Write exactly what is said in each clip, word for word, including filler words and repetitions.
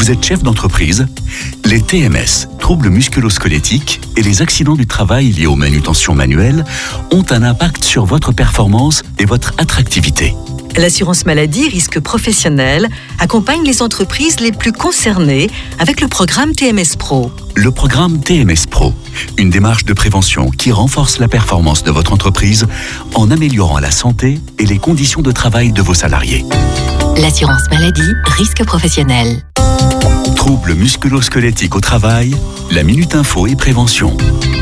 Vous êtes chef d'entreprise? Les T M S, troubles musculo-squelettiques, et les accidents du travail liés aux manutentions manuelles ont un impact sur votre performance et votre attractivité. L'assurance maladie risque professionnel accompagne les entreprises les plus concernées avec le programme T M S Pro. Le programme T M S Pro, une démarche de prévention qui renforce la performance de votre entreprise en améliorant la santé et les conditions de travail de vos salariés. L'assurance maladie, risque professionnel. Troubles musculo-squelettiques au travail, la Minute Info et Prévention.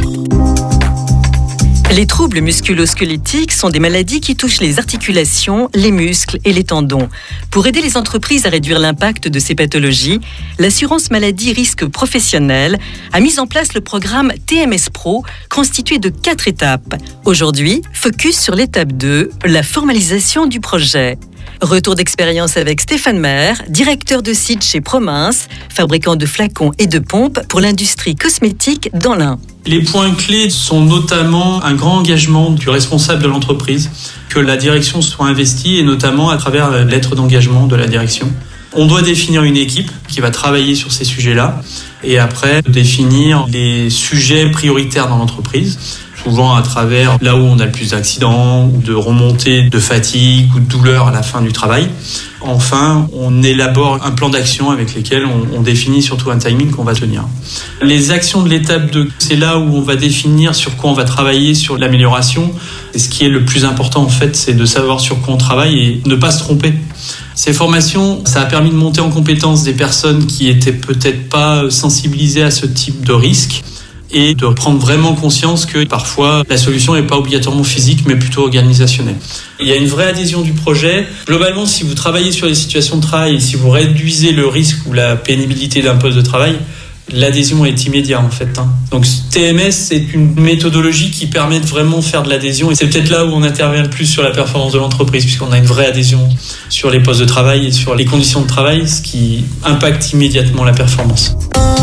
Les troubles musculo-squelettiques sont des maladies qui touchent les articulations, les muscles et les tendons. Pour aider les entreprises à réduire l'impact de ces pathologies, l'assurance maladie risque professionnel a mis en place le programme T M S Pro constitué de quatre étapes. Aujourd'hui, focus sur l'étape deux, la formalisation du projet. Retour d'expérience avec Stéphane Maire, directeur de site chez Promince, fabricant de flacons et de pompes pour l'industrie cosmétique dans l'Ain. Les points clés sont notamment un grand engagement du responsable de l'entreprise, que la direction soit investie et notamment à travers la lettre d'engagement de la direction. On doit définir une équipe qui va travailler sur ces sujets-là et après définir les sujets prioritaires dans l'entreprise, souvent à travers là où on a le plus d'accidents, ou de remontées de fatigue ou de douleur à la fin du travail. Enfin, on élabore un plan d'action avec lesquels on, on définit surtout un timing qu'on va tenir. Les actions de l'étape deux, c'est là où on va définir sur quoi on va travailler, sur l'amélioration. Et ce qui est le plus important en fait, c'est de savoir sur quoi on travaille et ne pas se tromper. Ces formations, ça a permis de monter en compétence des personnes qui étaient peut-être pas sensibilisées à ce type de risque et de prendre vraiment conscience que parfois la solution n'est pas obligatoirement physique mais plutôt organisationnelle. Il y a une vraie adhésion du projet. Globalement, si vous travaillez sur les situations de travail et si vous réduisez le risque ou la pénibilité d'un poste de travail, l'adhésion est immédiate en fait. Donc T M S, c'est une méthodologie qui permet de vraiment faire de l'adhésion et c'est peut-être là où on intervient le plus sur la performance de l'entreprise puisqu'on a une vraie adhésion sur les postes de travail et sur les conditions de travail, ce qui impacte immédiatement la performance.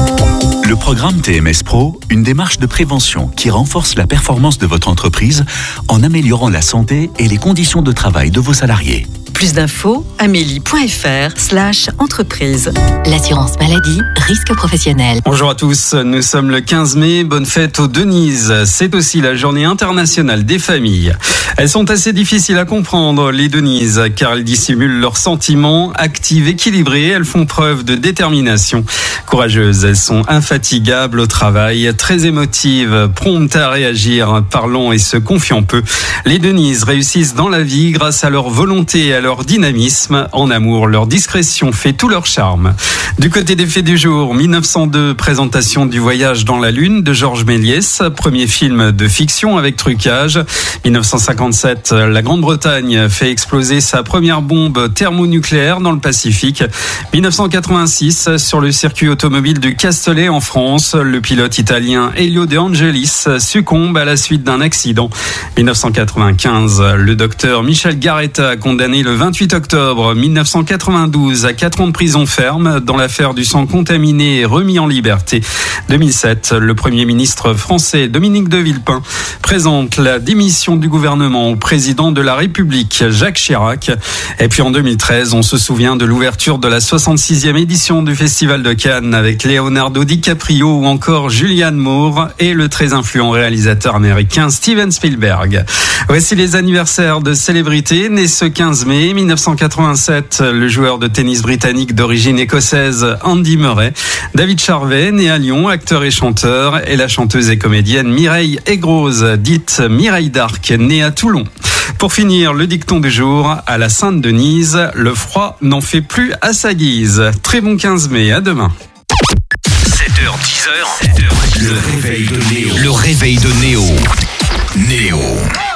Le programme T M S Pro, une démarche de prévention qui renforce la performance de votre entreprise en améliorant la santé et les conditions de travail de vos salariés. Plus d'infos, amélie.fr slash entreprise. L'assurance maladie, risque professionnel. Bonjour à tous, nous sommes le quinze mai, bonne fête aux Denises. C'est aussi la journée internationale des familles. Elles sont assez difficiles à comprendre, les Denises, car elles dissimulent leurs sentiments, actives, équilibrées, elles font preuve de détermination. Courageuses, elles sont infatigables au travail, très émotives, promptes à réagir, parlant et se confiant peu. Les Denises réussissent dans la vie grâce à leur volonté et à leur dynamisme. En amour, leur discrétion fait tout leur charme. Du côté des faits du jour, mille neuf cent deux, présentation du Voyage dans la Lune de Georges Méliès, premier film de fiction avec trucage. mille neuf cent cinquante-sept, la Grande-Bretagne fait exploser sa première bombe thermonucléaire dans le Pacifique. mille neuf cent quatre-vingt-six, sur le circuit automobile du Castellet en France, le pilote italien Elio De Angelis succombe à la suite d'un accident. mille neuf cent quatre-vingt-quinze, le docteur Michel Garetta, condamné le vingt-huit octobre mille neuf cent quatre-vingt-douze à quatre ans de prison ferme dans l'affaire du sang contaminé et remis en liberté. deux mille sept, le Premier ministre français Dominique de Villepin présente la démission du gouvernement au président de la République Jacques Chirac. Et puis en deux mille treize, on se souvient de l'ouverture de la soixante-sixième édition du Festival de Cannes avec Leonardo DiCaprio ou encore Julianne Moore et le très influent réalisateur américain Steven Spielberg. Voici les anniversaires de célébrités nés ce quinze mai mille neuf cent quatre-vingt-sept, le joueur de tennis britannique d'origine écossaise Andy Murray, David Charvet, né à Lyon, acteur et chanteur, et la chanteuse et comédienne Mireille Aigrose, dite Mireille d'Arc, née à Toulon. Pour finir, le dicton du jour, à la Sainte-Denise, le froid n'en fait plus à sa guise. Très bon quinze mai, à demain. sept heures dix, le réveil de Néo. Le réveil de Néo. Néo.